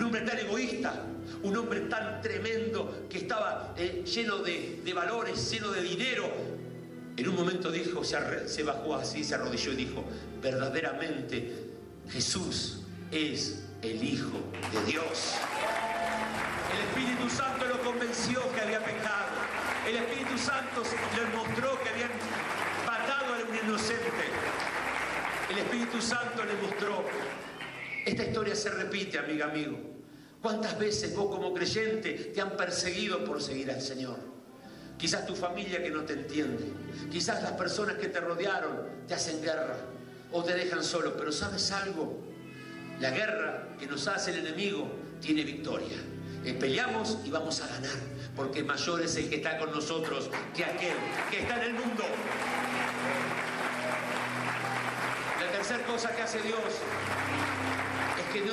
hombre tan egoísta, un hombre tan tremendo que estaba lleno de valores, lleno de dinero. En un momento dijo, se bajó así, se arrodilló y dijo: verdaderamente Jesús es el Hijo de Dios. El Espíritu Santo lo convenció que había pecado. El Espíritu Santo le mostró que habían matado a un inocente. El Espíritu Santo le mostró. Esta historia se repite, amiga, amigo. ¿Cuántas veces vos como creyente te han perseguido por seguir al Señor? Quizás tu familia que no te entiende. Quizás las personas que te rodearon te hacen guerra o te dejan solo. Pero ¿sabes algo? La guerra que nos hace el enemigo tiene victoria. Peleamos y vamos a ganar, porque mayor es el que está con nosotros que aquel que está en el mundo. La tercera cosa que hace Dios es que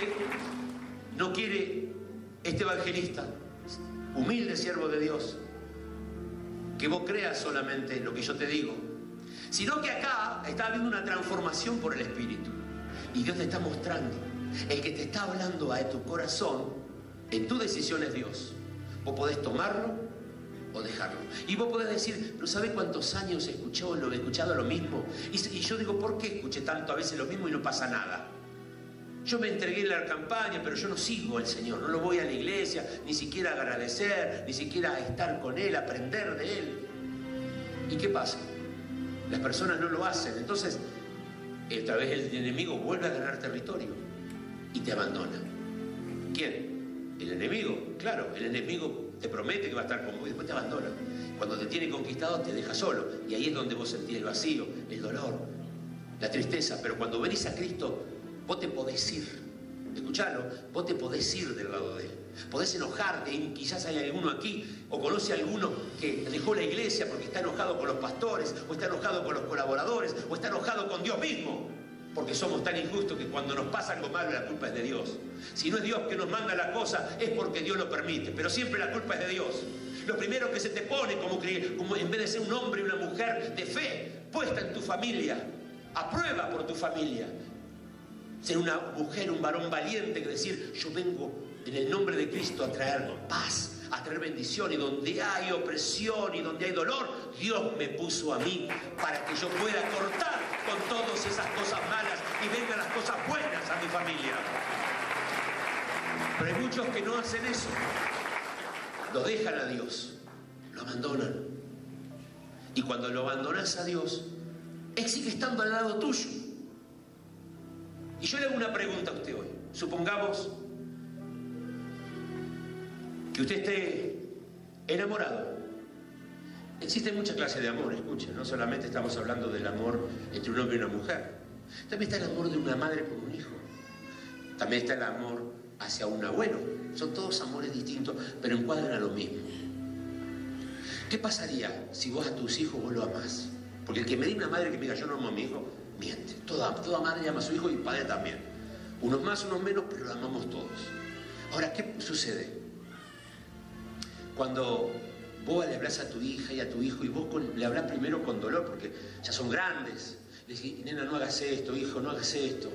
no quiere este evangelista, humilde siervo de Dios, que vos creas solamente lo que yo te digo, sino que acá está habiendo una transformación por el Espíritu. Y Dios te está mostrando, el que te está hablando a tu corazón, en tu decisión es Dios. Vos podés tomarlo o dejarlo. Y vos podés decir, pero ¿sabés cuántos años he escuchado lo mismo? Y yo digo, ¿por qué escuché tanto a veces lo mismo y no pasa nada? Yo me entregué en la campaña, pero yo no sigo al Señor, no lo voy a la iglesia, ni siquiera a agradecer, ni siquiera a estar con Él, aprender de Él. ¿Y qué pasa? Las personas no lo hacen, entonces otra vez el enemigo vuelve a ganar territorio y te abandona. ¿Quién? El enemigo. Claro, el enemigo te promete que va a estar con vos y después te abandona. Cuando te tiene conquistado te deja solo, y ahí es donde vos sentís el vacío, el dolor, la tristeza. Pero cuando venís a Cristo, vos te podés ir. Escuchalo, vos te podés ir del lado de Él. Podés enojarte, y quizás hay alguno aquí, o conoce a alguno que dejó la iglesia porque está enojado con los pastores, o está enojado con los colaboradores, o está enojado con Dios mismo, porque somos tan injustos que cuando nos pasa algo malo la culpa es de Dios. Si no es Dios que nos manda la cosa, es porque Dios lo permite, pero siempre la culpa es de Dios. Lo primero que se te pone como en vez de ser un hombre y una mujer de fe, puesta en tu familia, a prueba por tu familia, ser una mujer, un varón valiente, que decir, yo vengo en el nombre de Cristo a traer paz, a traer bendición, y donde hay opresión y donde hay dolor, Dios me puso a mí para que yo pueda cortar con todas esas cosas malas y vengan las cosas buenas a mi familia. Pero hay muchos que no hacen eso, lo dejan a Dios, lo abandonan, y cuando lo abandonas a Dios, Él sigue estando al lado tuyo. Y yo le hago una pregunta a usted hoy. Supongamos que usted esté enamorado. Existen muchas clases de amor, escuchen. No solamente estamos hablando del amor entre un hombre y una mujer. También está el amor de una madre por un hijo. También está el amor hacia un abuelo. Son todos amores distintos, pero encuadran a lo mismo. ¿Qué pasaría si vos a tus hijos vos lo amás? Porque el que me diga una madre que me diga yo no amo a mi hijo, miente. Toda madre ama a su hijo y padre también. Unos más, unos menos, pero lo amamos todos. Ahora, ¿qué sucede? Cuando vos le hablas a tu hija y a tu hijo, y vos le hablas primero con dolor, porque ya son grandes. Le decís, nena, no hagas esto, hijo, no hagas esto.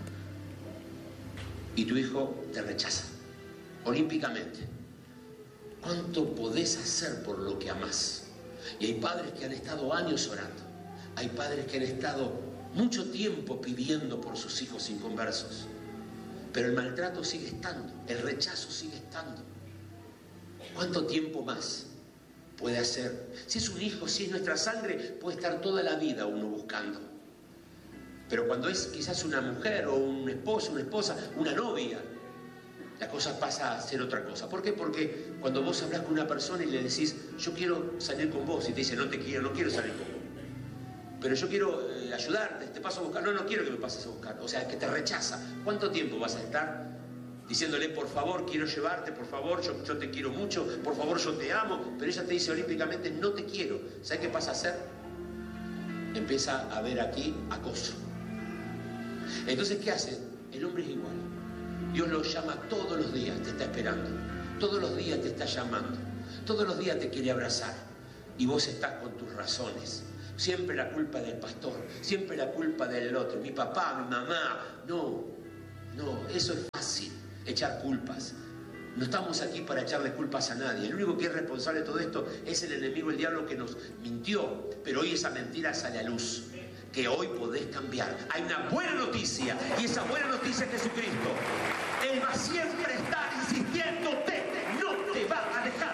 Y tu hijo te rechaza, olímpicamente. ¿Cuánto podés hacer por lo que amás? Y hay padres que han estado años orando. Hay padres que han estado mucho tiempo pidiendo por sus hijos inconversos. Pero el maltrato sigue estando, el rechazo sigue estando. ¿Cuánto tiempo más puede hacer? Si es un hijo, si es nuestra sangre, puede estar toda la vida uno buscando. Pero cuando es quizás una mujer o un esposo, una esposa, una novia, la cosa pasa a ser otra cosa. ¿Por qué? Porque cuando vos hablas con una persona y le decís, yo quiero salir con vos, y te dice, no quiero salir con vos, pero yo quiero ayudarte, te paso a buscar, no quiero que me pases a buscar, o sea, que te rechaza. ¿Cuánto tiempo vas a estar diciéndole, por favor, quiero llevarte, por favor, yo te quiero mucho, por favor, yo te amo, pero ella te dice olímpicamente, no te quiero? ¿Sabes qué pasa a hacer? Empieza a ver aquí acoso. Entonces, ¿qué hace? El hombre es igual. Dios lo llama todos los días, te está esperando. Todos los días te está llamando. Todos los días te quiere abrazar. Y vos estás con tus razones. Siempre la culpa del pastor, siempre la culpa del otro. Mi papá, mi mamá. No, eso es fácil. echar culpas. No estamos aquí para echarle culpas a nadie. El único que es responsable de todo esto es el enemigo, el diablo, que nos mintió. Pero hoy esa mentira sale a luz, que hoy podés cambiar. Hay una buena noticia, y esa buena noticia es Jesucristo. Él va siempre a estar insistiéndote, no te va a dejar.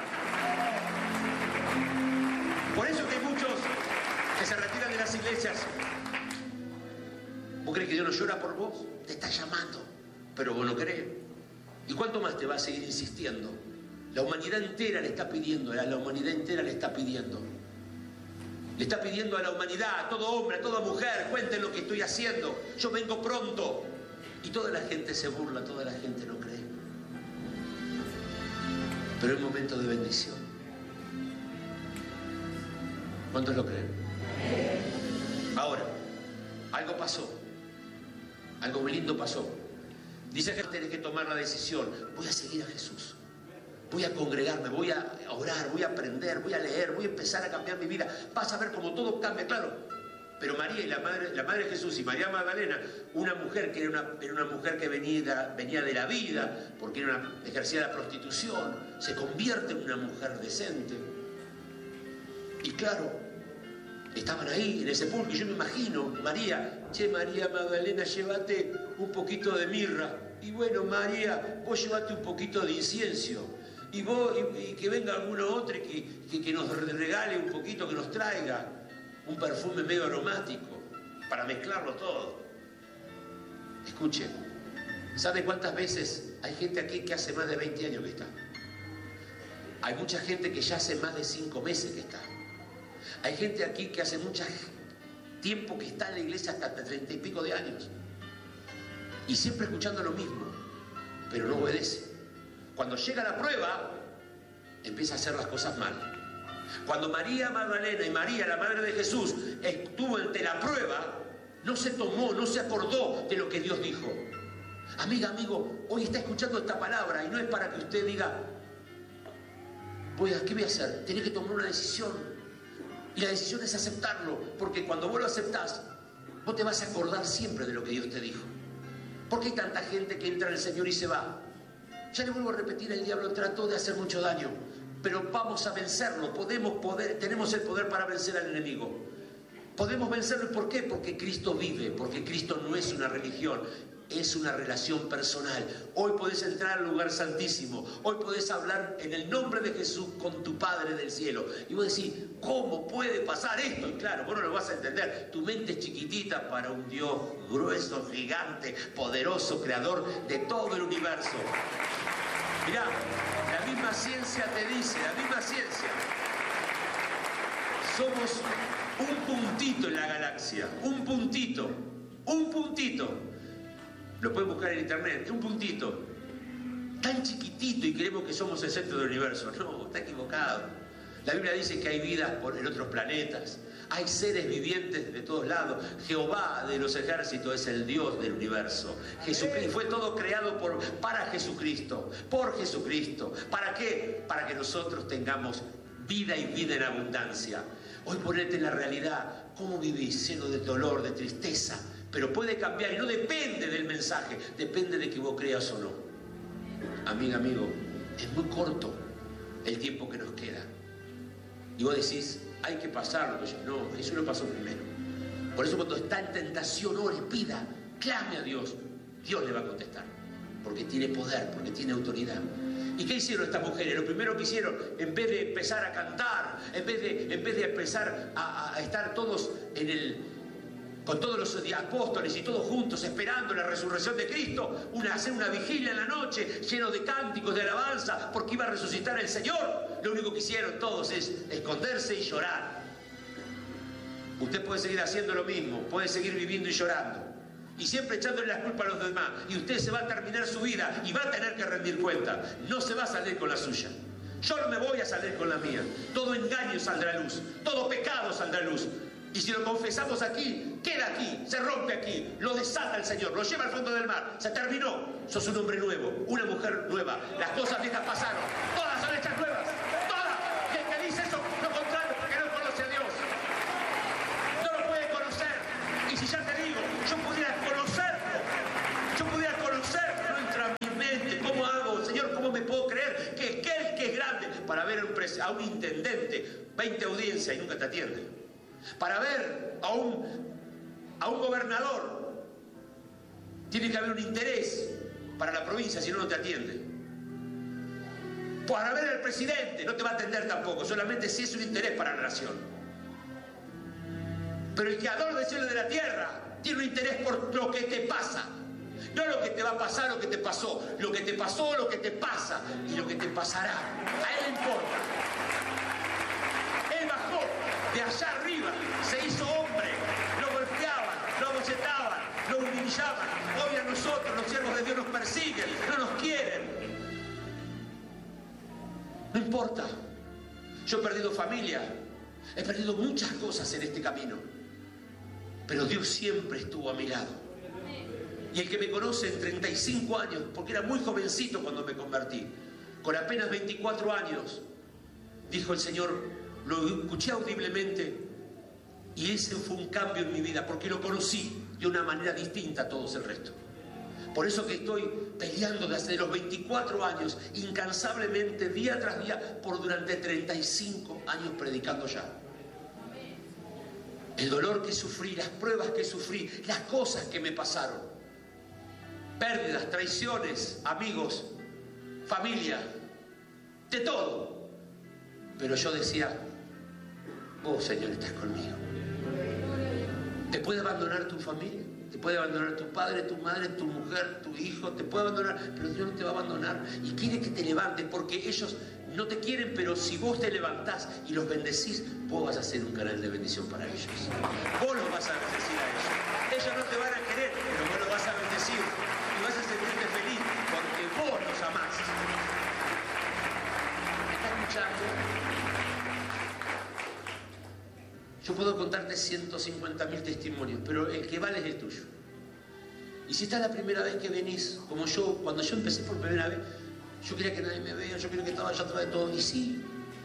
Por eso que hay muchos que se retiran de las iglesias. ¿Vos crees que Dios no llora por vos? Te está llamando, pero vos no querés. ¿Y cuánto más te va a seguir insistiendo? La humanidad entera le está pidiendo, la humanidad entera le está pidiendo. Le está pidiendo a la humanidad, a todo hombre, a toda mujer, cuenten lo que estoy haciendo, yo vengo pronto. Y toda la gente se burla, toda la gente no cree. Pero es momento de bendición. ¿Cuántos lo creen? Ahora, algo pasó. Algo muy lindo pasó. Dice que tenés que tomar la decisión. Voy a seguir a Jesús. Voy a congregarme, voy a orar, voy a aprender, voy a leer, voy a empezar a cambiar mi vida. Vas a ver cómo todo cambia, claro. Pero María y la madre de Jesús y María Magdalena, una mujer que era una mujer que venía de la vida, porque ejercía la prostitución, se convierte en una mujer decente. Y claro, estaban ahí en ese sepulcro, y yo me imagino, María Magdalena, llévate un poquito de mirra. Y bueno, María, vos llévate un poquito de incienso. Y que venga alguno otro que nos regale un poquito, que nos traiga un perfume medio aromático para mezclarlo todo. Escuchen, ¿sabe cuántas veces hay gente aquí que hace más de 20 años que está? Hay mucha gente que ya hace más de 5 meses que está. Hay gente aquí que hace mucho tiempo que está en la iglesia, hasta 30 y pico de años. Y siempre escuchando lo mismo, pero no obedece. Cuando llega la prueba, empieza a hacer las cosas mal. Cuando María Magdalena y María, la madre de Jesús, estuvo ante la prueba, no se tomó, no se acordó de lo que Dios dijo. Amiga, amigo, hoy está escuchando esta palabra y no es para que usted diga, ¿qué voy a hacer? Tenés que tomar una decisión. Y la decisión es aceptarlo, porque cuando vos lo aceptás, vos te vas a acordar siempre de lo que Dios te dijo. ¿Por qué hay tanta gente que entra en el Señor y se va? Ya le vuelvo a repetir, el diablo trató de hacer mucho daño, pero vamos a vencerlo, tenemos el poder para vencer al enemigo. Podemos vencerlo, ¿por qué? Porque Cristo vive, porque Cristo no es una religión, es una relación personal. Hoy podés entrar al lugar santísimo, hoy podés hablar en el nombre de Jesús con tu Padre del cielo. Y vos decís, ¿cómo puede pasar esto? Y claro, vos no lo vas a entender. Tu mente es chiquitita para un Dios grueso, gigante, poderoso, creador de todo el universo. Mirá, la misma ciencia te dice, la misma ciencia. Somos un puntito en la galaxia, un puntito. Lo pueden buscar en internet, un puntito. Tan chiquitito y creemos que somos el centro del universo. No, está equivocado. La Biblia dice que hay vidas en otros planetas. Hay seres vivientes de todos lados. Jehová de los ejércitos es el Dios del universo. Jesucristo fue todo creado para Jesucristo, por Jesucristo. ¿Para qué? Para que nosotros tengamos vida y vida en abundancia. Hoy ponete en la realidad. ¿Cómo vivís? Lleno de dolor, de tristeza. Pero puede cambiar y no depende del mensaje, depende de que vos creas o no. Amiga, amigo, es muy corto el tiempo que nos queda. Y vos decís, hay que pasarlo. No, Jesús lo pasó primero. Por eso cuando está en tentación, ore, pida, clame a Dios. Dios le va a contestar. Porque tiene poder, porque tiene autoridad. ¿Y qué hicieron estas mujeres? Lo primero que hicieron, en vez de empezar a cantar, en vez de empezar a estar todos con todos los apóstoles y todos juntos esperando la resurrección de Cristo, hacer una vigilia en la noche lleno de cánticos de alabanza porque iba a resucitar el Señor, lo único que hicieron todos es esconderse y llorar. Usted puede seguir haciendo lo mismo, puede seguir viviendo y llorando y siempre echándole las culpas a los demás, y usted se va a terminar su vida y va a tener que rendir cuenta. No se va a salir con la suya. Yo no me voy a salir con la mía. Todo engaño saldrá a luz, todo pecado saldrá a luz. Y si lo confesamos aquí, queda aquí, se rompe aquí, lo desata el Señor, lo lleva al fondo del mar, se terminó. Sos un hombre nuevo, una mujer nueva, las cosas viejas pasaron, todas son hechas nuevas, todas. Y el que dice eso, lo contrario, porque no conoce a Dios. No lo puede conocer. Y si ya te digo, yo pudiera conocerlo, no entra en mi mente, para ver a un intendente, 20 audiencias y nunca te atiende. Para ver a un gobernador, tiene que haber un interés para la provincia, si no, no te atiende. Para ver al presidente, no te va a atender tampoco, solamente si es un interés para la nación. Pero el creador del cielo y de la tierra tiene un interés por lo que te pasa. No lo que te va a pasar, lo que te pasó. Lo que te pasó, lo que te pasa y lo que te pasará. A él le importa. Él bajó de allá arriba, se hizo hombre, lo golpeaban, lo bocetaban, lo humillaban. Hoy a nosotros, los siervos de Dios, nos persiguen, no nos quieren. No importa. Yo he perdido familia, he perdido muchas cosas en este camino, pero Dios siempre estuvo a mi lado. Y el que me conoce en 35 años, porque era muy jovencito cuando me convertí, con apenas 24 años, dijo el Señor, lo escuché audiblemente, y ese fue un cambio en mi vida, porque lo conocí de una manera distinta a todos el resto. Por eso que estoy peleando desde los 24 años, incansablemente, día tras día, por durante 35 años predicando ya. El dolor que sufrí, las pruebas que sufrí, las cosas que me pasaron. Pérdidas, traiciones, amigos, familia, de todo. Pero yo decía, vos, Señor, estás conmigo. Te puede abandonar tu familia, te puede abandonar tu padre, tu madre, tu mujer, tu hijo, te puede abandonar, pero Dios no te va a abandonar y quiere que te levantes, porque ellos no te quieren, pero si vos te levantás y los bendecís, vos vas a ser un canal de bendición para ellos. Vos los vas a bendecir a ellos. Ellos no te van a querer, pero vos los vas a bendecir y vas a sentirte feliz porque vos los amás. ¿Me estás escuchando? Yo puedo contarte 150.000 testimonios, pero el que vale es el tuyo. Y si esta es la primera vez que venís, como yo, cuando yo empecé por primera vez, yo quería que nadie me vea, yo quería que estaba allá atrás de todo. Y sí,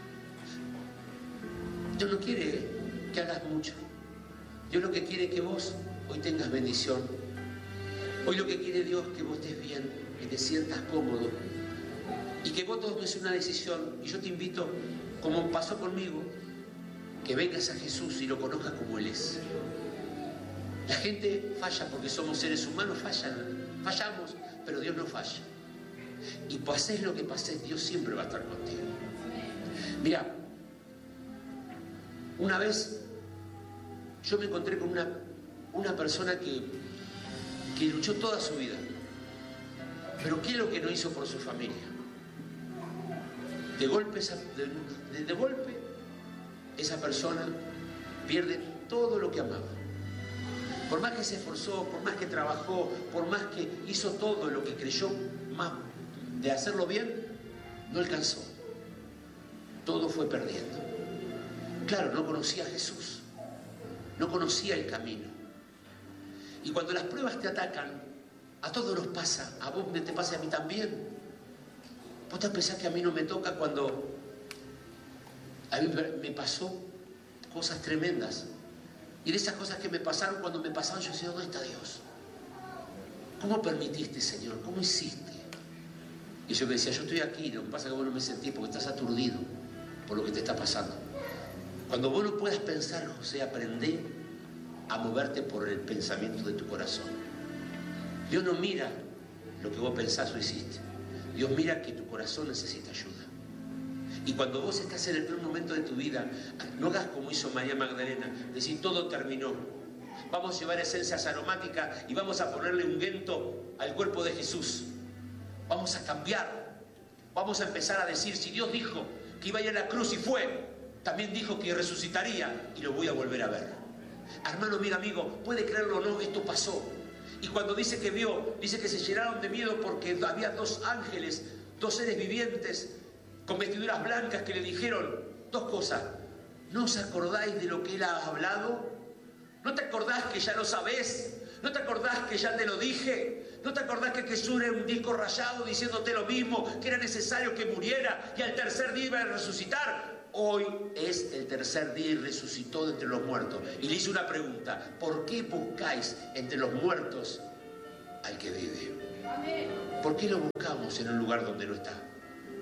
Dios no quiere que hagas mucho. Dios lo que quiere es que vos hoy tengas bendición. Hoy lo que quiere Dios es que vos estés bien, que te sientas cómodo y que vos tomes una decisión. Y yo te invito, como pasó conmigo, que vengas a Jesús y lo conozcas como Él es. La gente falla porque somos seres humanos, fallamos, pero Dios no falla. Y pases lo que pases, Dios siempre va a estar contigo. Mira, una vez yo me encontré con una persona que luchó toda su vida. Pero ¿qué es lo que no hizo por su familia? De golpe esa persona pierde todo lo que amaba. Por más que se esforzó, por más que trabajó, por más que hizo todo lo que creyó más de hacerlo bien, no alcanzó. Todo fue perdiendo. Claro, no conocía a Jesús, no conocía el camino. Y cuando las pruebas te atacan, a todos nos pasa, a vos te pasa y a mí también. Vos te pensás que a mí no me toca cuando a mí me pasó cosas tremendas. Y de esas cosas que me pasaron, cuando me pasaban, yo decía, ¿dónde está Dios? ¿Cómo permitiste, Señor? ¿Cómo hiciste? Y yo me decía, yo estoy aquí, lo que pasa es que vos no me sentís porque estás aturdido por lo que te está pasando. Cuando vos no puedas pensar, José, aprendé a moverte por el pensamiento de tu corazón. Dios no mira lo que vos pensás o hiciste. Dios mira que tu corazón necesita ayuda. Y cuando vos estás en el peor momento de tu vida, no hagas como hizo María Magdalena, decir todo terminó. Vamos a llevar esencias aromáticas y vamos a ponerle ungüento al cuerpo de Jesús. Vamos a cambiar. Vamos a empezar a decir, si Dios dijo que iba a ir a la cruz y fue, también dijo que resucitaría y lo voy a volver a ver. Hermano, mira, amigo, puede creerlo o no, esto pasó. Y cuando dice que vio, dice que se llenaron de miedo porque había dos ángeles, dos seres vivientes con vestiduras blancas que le dijeron dos cosas. ¿No os acordáis de lo que Él ha hablado? ¿No te acordás que ya lo sabés? ¿No te acordás que ya te lo dije? ¿No te acordás que Jesús era un disco rayado diciéndote lo mismo, que era necesario que muriera y al tercer día iba a resucitar? Hoy es el tercer día y resucitó de entre los muertos. Y le hice una pregunta, ¿por qué buscáis entre los muertos al que vive? ¿Por qué lo buscamos en un lugar donde no está?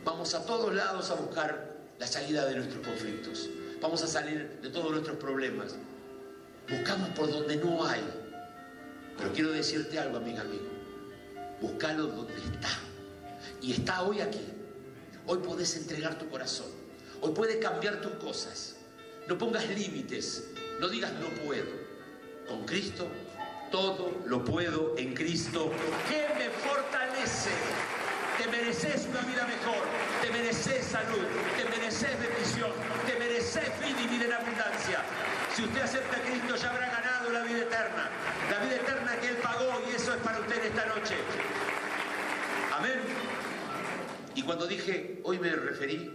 Vamos a todos lados a buscar la salida de nuestros conflictos. Vamos a salir de todos nuestros problemas. Buscamos por donde no hay. Pero quiero decirte algo, amiga, amigo. Búscalo donde está. Y está hoy aquí. Hoy podés entregar tu corazón. Hoy puedes cambiar tus cosas. No pongas límites. No digas no puedo. Con Cristo todo lo puedo en Cristo que me fortalece. Te mereces una vida mejor, te mereces salud, te mereces bendición, te mereces vida y vida en abundancia. Si usted acepta a Cristo ya habrá ganado la vida eterna que Él pagó, y eso es para usted esta noche. Amén. Y cuando dije, hoy me referí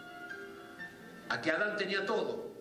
a que Adán tenía todo.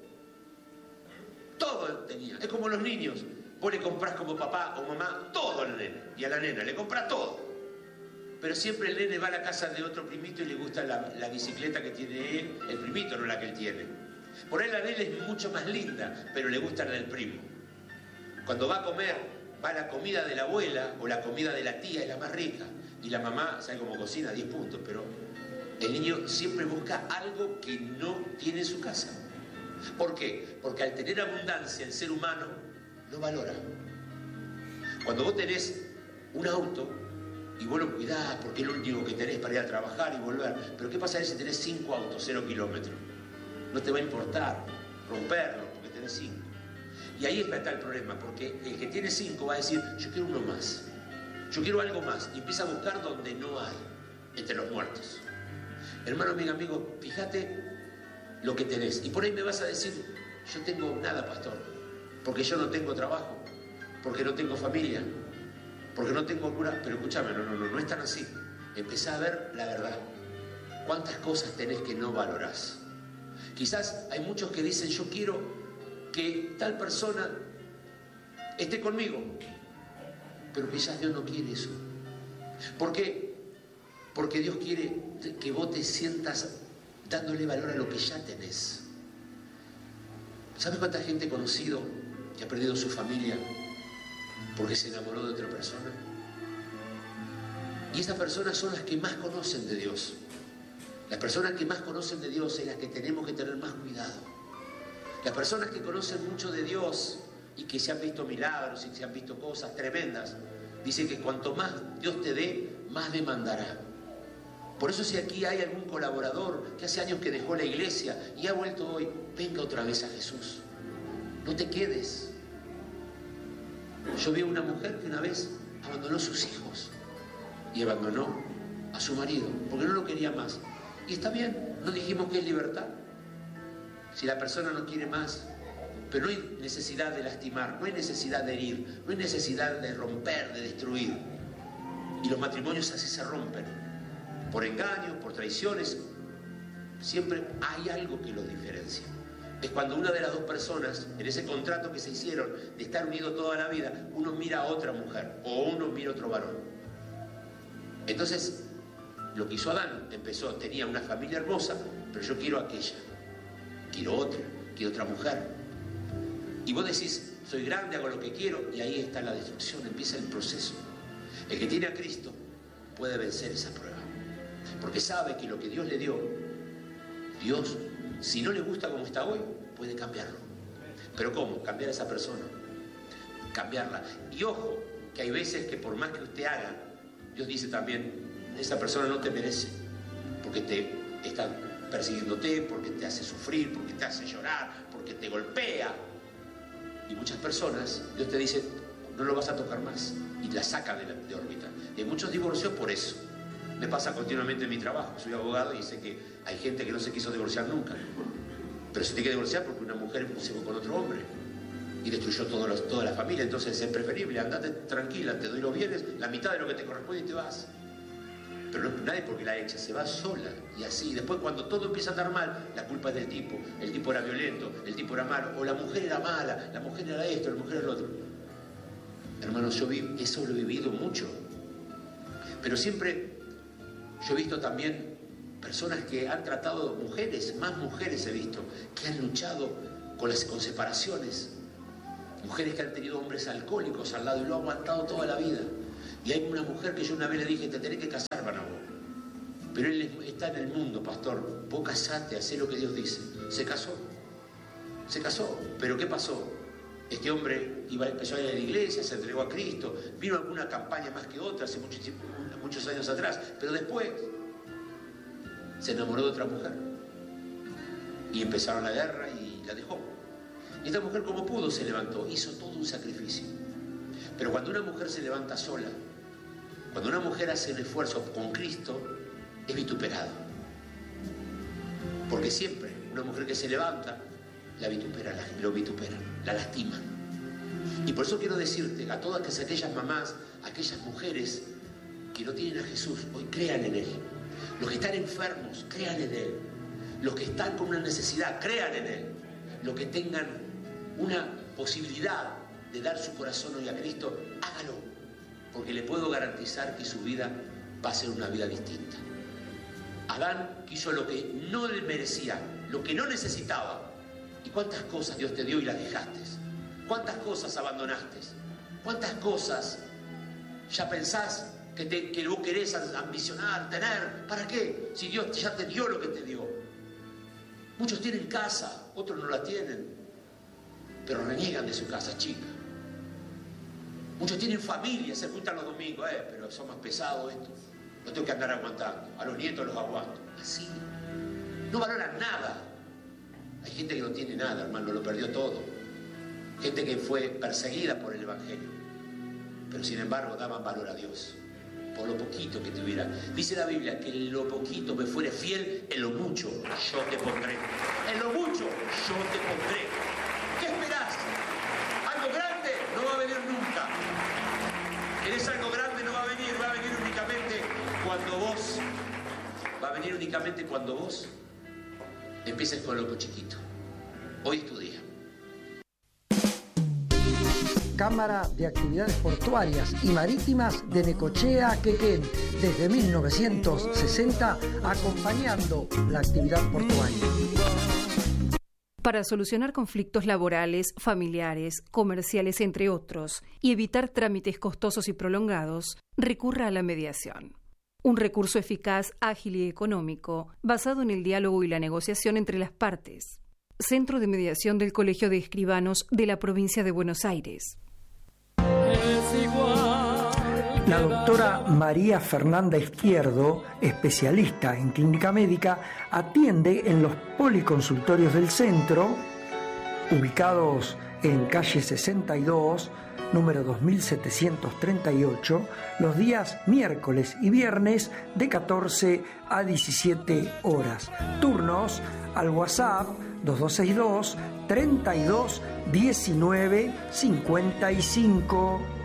Todo tenía. Es como los niños. Vos le comprás como papá o mamá todo al nene, y a la nena le comprás todo. Pero siempre el nene va a la casa de otro primito y le gusta la bicicleta que tiene él, el primito, no la que él tiene. Por ahí la de él es mucho más linda, pero le gusta la del primo. Cuando va a comer, va a la comida de la abuela o la comida de la tía, es la más rica. Y la mamá sabe cómo cocina, 10 puntos, pero el niño siempre busca algo que no tiene en su casa. ¿Por qué? Porque al tener abundancia el ser humano no valora. Cuando vos tenés un auto y vos lo cuidás porque es lo único que tenés para ir a trabajar y volver, pero ¿qué pasa si tenés 5 autos, 0 kilómetros? No te va a importar romperlos porque tenés 5. Y ahí está el problema, porque el que tiene 5 va a decir, yo quiero uno más, yo quiero algo más, y empieza a buscar donde no hay, entre los muertos. Hermano, amigo, fíjate lo que tenés. Y por ahí me vas a decir, yo tengo nada, pastor, porque yo no tengo trabajo, porque no tengo familia, porque no tengo cura. Pero escúchame, no es tan así. Empezá a ver la verdad. ¿Cuántas cosas tenés que no valorás? Quizás hay muchos que dicen, yo quiero que tal persona esté conmigo, pero quizás Dios no quiere eso. ¿Por qué? Porque Dios quiere que vos te sientas dándole valor a lo que ya tenés. ¿Sabes cuánta gente he conocido que ha perdido su familia porque se enamoró de otra persona? Y esas personas son las que más conocen de Dios. Las personas que más conocen de Dios es las que tenemos que tener más cuidado. Las personas que conocen mucho de Dios y que se han visto milagros y que se han visto cosas tremendas, dicen que cuanto más Dios te dé, más demandará. Por eso si aquí hay algún colaborador que hace años que dejó la iglesia y ha vuelto hoy, venga otra vez a Jesús. No te quedes. Yo vi a una mujer que una vez abandonó a sus hijos y abandonó a su marido porque no lo quería más. Y está bien, no dijimos que es libertad. Si la persona no quiere más, pero no hay necesidad de lastimar, no hay necesidad de herir, no hay necesidad de romper, de destruir. Y los matrimonios así se rompen, por engaños, por traiciones. Siempre hay algo que los diferencia. Es cuando una de las dos personas, en ese contrato que se hicieron de estar unidos toda la vida, uno mira a otra mujer o uno mira a otro varón. Entonces, lo que hizo Adán, tenía una familia hermosa, pero yo quiero aquella, quiero otra mujer. Y vos decís, soy grande, hago lo que quiero, y ahí está la destrucción, empieza el proceso. El que tiene a Cristo puede vencer esa prueba, porque sabe que lo que Dios le dio, Dios, si no le gusta como está hoy, puede cambiarlo. ¿Pero cómo? Cambiar a esa persona, cambiarla. Y ojo, que hay veces que por más que usted haga, Dios dice también, esa persona no te merece, porque te está persiguiéndote, porque te hace sufrir, porque te hace llorar, porque te golpea. Y muchas personas, Dios te dice, no lo vas a tocar más, y la saca de órbita. Y hay muchos divorcios por eso. Me pasa continuamente en mi trabajo, soy abogado y sé que hay gente que no se quiso divorciar nunca, pero se tiene que divorciar porque una mujer se fue con otro hombre y destruyó toda la familia. Entonces es preferible, andate tranquila, te doy los bienes, la mitad de lo que te corresponde y te vas. Pero no, nadie porque la echa, se va sola. Y así, después cuando todo empieza a andar mal, la culpa es del tipo. El tipo era violento, el tipo era malo, o la mujer era mala, la mujer era esto, la mujer era lo otro. Hermanos, yo eso lo he vivido mucho. Pero siempre yo he visto también personas que han tratado, más mujeres he visto, que han luchado con separaciones. Mujeres que han tenido hombres alcohólicos al lado y lo han aguantado toda la vida. Y hay una mujer que yo una vez le dije, te tenés que casar, Bernardo. Pero él está en el mundo, pastor. Vos casate, hacé lo que Dios dice. Se casó. Pero ¿qué pasó? Este hombre empezó a ir a la iglesia, se entregó a Cristo. Vino alguna campaña más que otra hace muchos años atrás. Pero después se enamoró de otra mujer. Y empezaron la guerra y la dejó. Y esta mujer, como pudo, se levantó. Hizo todo un sacrificio. Pero cuando una mujer se levanta sola, cuando una mujer hace el esfuerzo con Cristo, es vituperado. Porque siempre una mujer que se levanta, lo vituperan, la lastiman. Y por eso quiero decirte a todas aquellas mamás, aquellas mujeres que no tienen a Jesús, hoy crean en Él. Los que están enfermos, crean en Él. Los que están con una necesidad, crean en Él. Los que tengan una posibilidad de dar su corazón hoy a Cristo, hágalo. Porque le puedo garantizar que su vida va a ser una vida distinta. Adán quiso lo que no le merecía, lo que no necesitaba. ¿Y cuántas cosas Dios te dio y las dejaste? ¿Cuántas cosas abandonaste? ¿Cuántas cosas ya pensás que vos querés ambicionar, tener? ¿Para qué? Si Dios ya te dio lo que te dio. Muchos tienen casa, otros no la tienen, pero reniegan de su casa chica. Muchos tienen familia, se juntan los domingos, pero son más pesados estos. No tengo que andar aguantando. A los nietos los aguanto. Así. No valoran nada. Hay gente que no tiene nada, hermano, lo perdió todo. Gente que fue perseguida por el Evangelio. Pero sin embargo daban valor a Dios. Por lo poquito que tuviera. Dice la Biblia que en lo poquito me fuere fiel, en lo mucho yo te pondré. En lo mucho yo te pondré. ¿Qué esperás? Algo grande no va a venir nunca. ¿Querés algo grande? No va a venir únicamente cuando vos empieces con lo chiquito. Hoy es tu día. Cámara de Actividades Portuarias y Marítimas de Necochea, Quequén, desde 1960 acompañando la actividad portuaria. Para solucionar conflictos laborales, familiares, comerciales, entre otros, y evitar trámites costosos y prolongados, recurra a la mediación. Un recurso eficaz, ágil y económico, basado en el diálogo y la negociación entre las partes. Centro de Mediación del Colegio de Escribanos de la Provincia de Buenos Aires. La doctora María Fernanda Izquierdo, especialista en clínica médica, atiende en los policonsultorios del centro, ubicados en calle 62, número 2738, los días miércoles y viernes de 14 a 17 horas. Turnos al WhatsApp 2262 32 19 55.